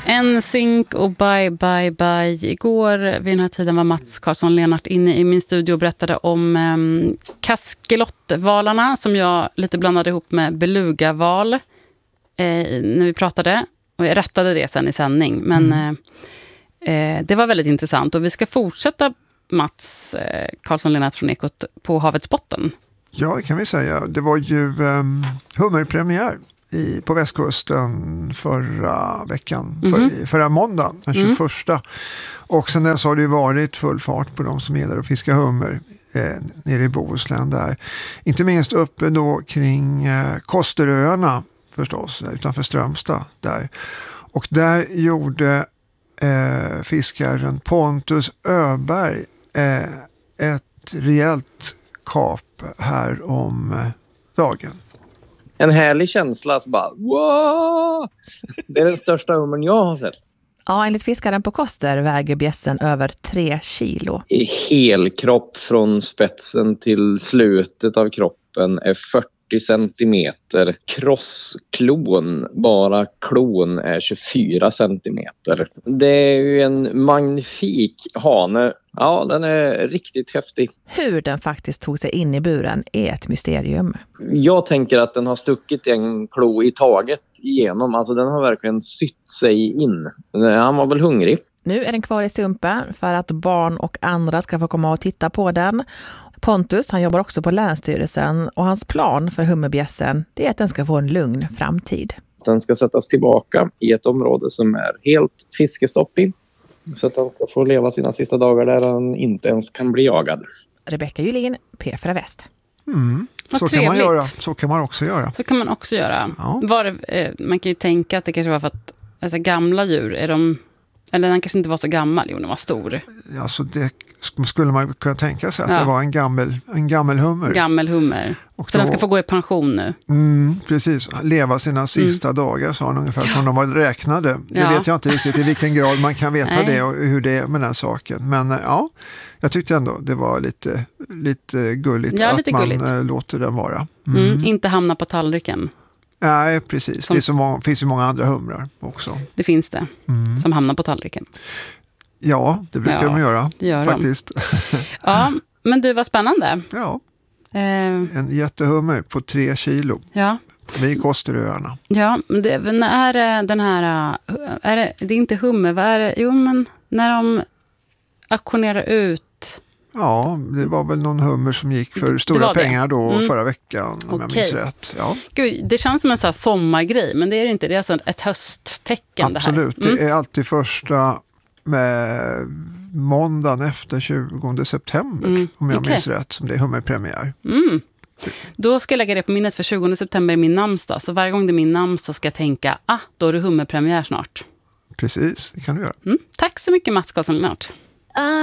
En synk och bye. Igår vid den här tiden var Mats Karlsson Lennart inne i min studio och berättade om kaskelottvalarna som jag lite blandade ihop med belugaval när vi pratade. Och jag rättade det sen i sändning. Men det var väldigt intressant. Och vi ska fortsätta Mats Karlsson Lennart från Ekot på havets botten. Ja, det kan vi säga. Det var ju hummerpremiär på västkusten förra veckan, förra måndagen, den 21. Och sen dess har det ju varit full fart på de som är där och fiskar hummer nere i Bohuslän där. Inte minst uppe då kring Kosteröarna förstås, utanför Strömstad där. Och där gjorde fiskaren Pontus Öberg ett rejält kap här om dagen. En härlig känsla, så bara wow! Det är den största hummern jag har sett. Ja, enligt fiskaren på Koster väger bjässen över 3 kilo. I helkropp från spetsen till slutet av kroppen är 40 centimeter. Krossklon, bara klon, är 24 centimeter. Det är ju en magnifik hane. Ja, den är riktigt häftig. Hur den faktiskt tog sig in i buren är ett mysterium. Jag tänker att den har stuckit en klo i taget igenom. Alltså den har verkligen sytt sig in. Han var väl hungrig. Nu är den kvar i sumpen för att barn och andra ska få komma och titta på den. Pontus, han jobbar också på Länsstyrelsen och hans plan för hummerbjässen är att den ska få en lugn framtid. Den ska sättas tillbaka i ett område som är helt fiskestopp i. Så att han ska få leva sina sista dagar där han inte ens kan bli jagad. Rebecka Julin, P4 Väst. Så kan man göra. Så kan man också göra. Så kan man också göra. Ja. Man kan ju tänka att det kanske var för att alltså, gamla djur, eller den kanske inte var så gammal, den var stor. Alltså det skulle man kunna tänka sig att det var en gammel hummer. Gammel hummer. Och så den ska få gå i pension nu. Precis, leva sina sista dagar sa han ungefär som de var räknade. Det vet jag inte riktigt i vilken grad man kan veta det och hur det är med den saken. Men ja, jag tyckte ändå det var lite gulligt att lite man låter den vara. Inte hamna på tallriken. Nej, precis. Det finns ju många andra humrar också. Det finns det, som hamnar på tallriken. Ja, det brukar de göra. Det gör faktiskt. Ja, men du, var spännande. Ja, en jättehummer på 3 kilo. Ja. Vid Kosteröarna. Ja, men det är den här... det är inte hummer, vad är det? Jo, men när de auktionerar ut... Ja, det var väl någon hummer som gick för stora pengar då förra veckan, om jag minns rätt. Ja. Gud, det känns som en sån här sommargrej, men det är det inte. Det är alltså ett hösttecken. Absolut, det här. Det är alltid första med måndagen efter 20 september, om jag minns rätt, som det är hummerpremiär. Då ska jag lägga det på minnet, för 20 september är min namnsdag. Så varje gång det är min namnsdag ska jag tänka, då är det hummerpremiär snart. Precis, det kan du göra. Tack så mycket, Mats Karlsson Lennart.